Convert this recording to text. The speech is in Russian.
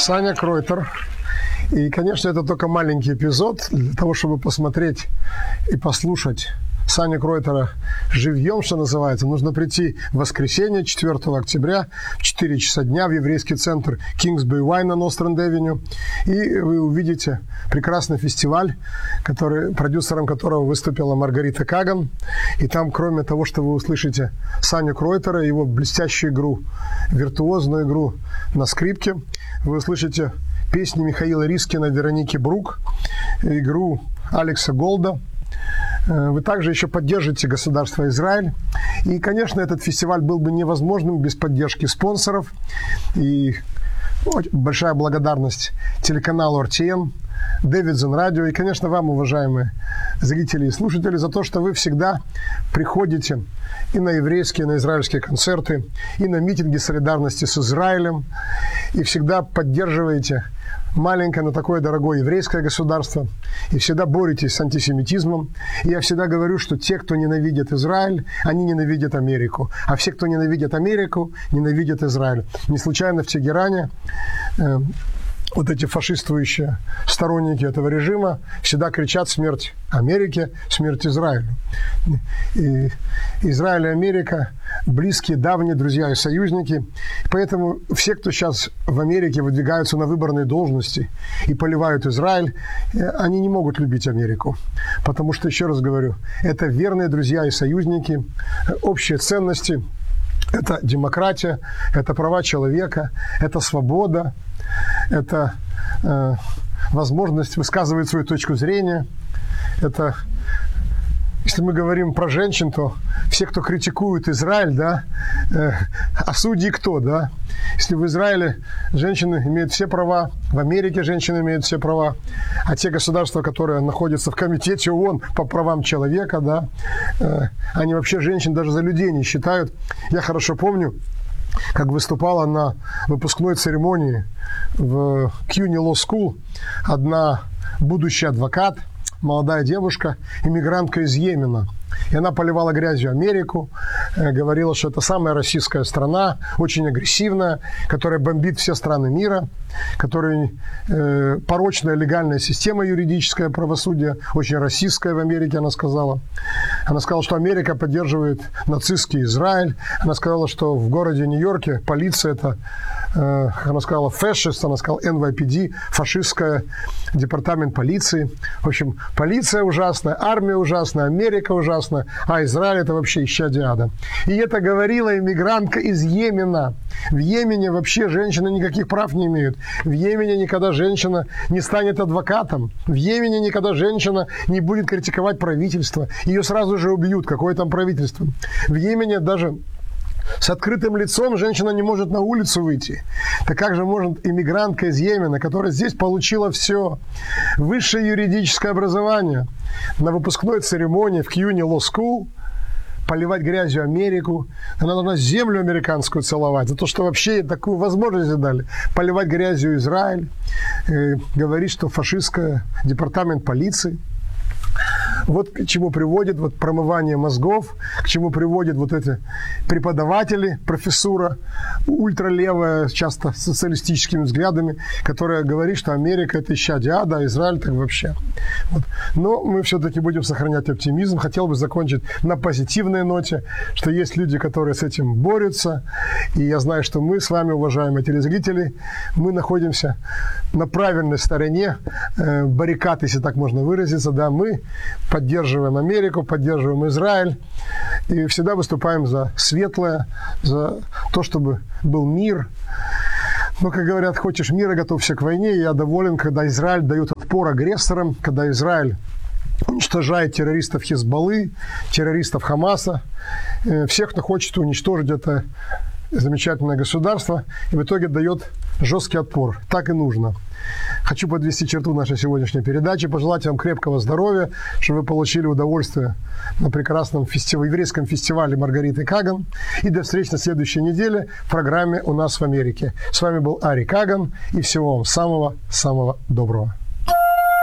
Саня Кройтер. И, конечно, это только маленький эпизод для того, чтобы посмотреть и послушать Саню Кройтера живьем, что называется. Нужно прийти в воскресенье, 4 октября, в 4 часа дня в еврейский центр Kingsbury Wine на Ностренд-Эвеню. И вы увидите прекрасный фестиваль, продюсером которого выступила Маргарита Каган. И там, кроме того, что вы услышите Саню Кройтера, его блестящую игру, виртуозную игру на скрипке, вы услышите песни Михаила Рискина, Вероники Брук, игру Алекса Голда. Вы также еще поддержите государство Израиль. И, конечно, этот фестиваль был бы невозможным без поддержки спонсоров. И большая благодарность телеканалу RTN, Davidson Radio и, конечно, вам, уважаемые зрители и слушатели, за то, что вы всегда приходите и на еврейские, и на израильские концерты, и на митинги солидарности с Израилем, и всегда поддерживаете маленькое, но такое дорогое еврейское государство, и всегда боретесь с антисемитизмом. И я всегда говорю, что те, кто ненавидит Израиль, они ненавидят Америку. А все, кто ненавидит Америку, ненавидят Израиль. Не случайно в Тегеране вот эти фашистующие сторонники этого режима всегда кричат «Смерть Америке, смерть Израилю». И Израиль и Америка – близкие, давние друзья и союзники. Поэтому все, кто сейчас в Америке выдвигаются на выборные должности и поливают Израиль, они не могут любить Америку. Потому что, еще раз говорю, это верные друзья и союзники, общие ценности. Это демократия, это права человека, это свобода, это возможность высказывать свою точку зрения. Это, если мы говорим про женщин, то все, кто критикует Израиль, да, а судьи кто, да? Если в Израиле женщины имеют все права, в Америке женщины имеют все права, а те государства, которые находятся в комитете ООН по правам человека, да, они вообще женщин даже за людей не считают. Я хорошо помню, как выступала на выпускной церемонии в CUNY Law School одна будущий адвокат, молодая девушка, иммигрантка из Йемена. И она поливала грязью Америку, говорила, что это самая российская страна, очень агрессивная, которая бомбит все страны мира, которая порочная легальная система юридическое правосудие, очень российская в Америке, она сказала. Она сказала, что Америка поддерживает нацистский Израиль. Она сказала, что в городе Нью-Йорке полиция это, она сказала, фашист, она сказала NYPD, фашистская департамент полиции. В общем, полиция ужасная, армия ужасная, Америка ужасная, а Израиль это вообще исчадие ада. И это говорила иммигрантка из Йемена. В Йемене вообще женщины никаких прав не имеют. В Йемене никогда женщина не станет адвокатом. В Йемене никогда женщина не будет критиковать правительство. Ее сразу же убьют. Какое там правительство? В Йемене даже с открытым лицом женщина не может на улицу выйти. Так как же может иммигрантка из Йемена, которая здесь получила все, высшее юридическое образование, на выпускной церемонии в CUNY Law School поливать грязью Америку? Она должна землю американскую целовать за то, что вообще такую возможность дали. Поливать грязью Израиль, говорить, что фашистская департамент полиции. Вот к чему приводит вот промывание мозгов, к чему приводят вот эти преподаватели, профессура, ультралевая, часто с социалистическими взглядами, которая говорит, что Америка – это исчадие ада, а Израиль так вообще. Вот. Но мы все-таки будем сохранять оптимизм. Хотел бы закончить на позитивной ноте, что есть люди, которые с этим борются. И я знаю, что мы с вами, уважаемые телезрители, мы находимся на правильной стороне баррикад, если так можно выразиться. Да, мы поддерживаем Америку, поддерживаем Израиль и всегда выступаем за светлое, за то, чтобы был мир. Но, как говорят, хочешь мира, готовься к войне. Я доволен, когда Израиль дает отпор агрессорам, когда Израиль уничтожает террористов Хизбаллы, террористов Хамаса, всех, кто хочет уничтожить это замечательное государство, и в итоге дает жесткий отпор. Так и нужно. Хочу подвести черту нашей сегодняшней передачи, пожелать вам крепкого здоровья, чтобы вы получили удовольствие на прекрасном еврейском фестивале Маргариты Каган. И до встречи на следующей неделе в программе «У нас в Америке». С вами был Ари Каган, и всего вам самого-самого доброго.